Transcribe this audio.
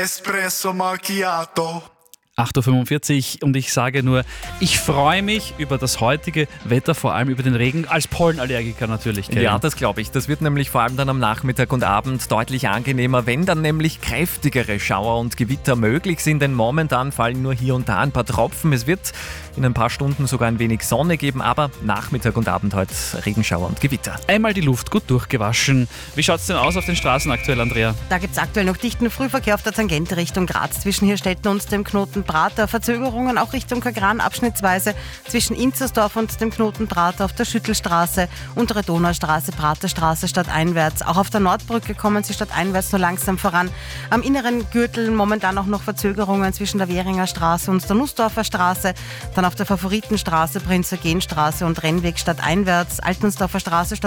Espresso Macchiato. 8.45 Uhr und ich sage nur, ich freue mich über das heutige Wetter, vor allem über den Regen, als Pollenallergiker natürlich. Kevin. Ja, das glaube ich. Das wird nämlich vor allem dann am Nachmittag und Abend deutlich angenehmer, wenn dann nämlich kräftigere Schauer und Gewitter möglich sind, denn momentan fallen nur hier und da ein paar Tropfen. Es wird in ein paar Stunden sogar ein wenig Sonne geben, aber Nachmittag und Abend heute Regenschauer und Gewitter. Einmal die Luft gut durchgewaschen. Wie schaut es denn aus auf den Straßen aktuell, Andrea? Da gibt es aktuell noch dichten Frühverkehr auf der Tangente Richtung Graz zwischen Hirstetten und dem Knoten Prater. Verzögerungen auch Richtung Kagran abschnittsweise zwischen Inzersdorf und dem Knoten Prater auf der Schüttelstraße, Untere Donaustraße, Praterstraße stadteinwärts. Auch auf der Nordbrücke kommen sie stadteinwärts nur langsam voran. Am inneren Gürtel momentan auch noch Verzögerungen zwischen der Währinger Straße und der Nussdorfer Straße. Dann auf der Favoritenstraße, Prinz-Eugen-Straße und Rennweg stadteinwärts, Altensdorfer Straße